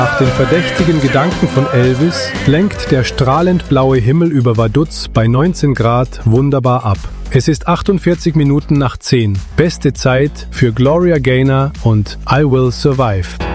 Nach den verdächtigen Gedanken von Elvis lenkt der strahlend blaue Himmel über Vaduz bei 19 Grad wunderbar ab. Es ist 48 Minuten nach 10. Beste Zeit für Gloria Gaynor und I Will Survive.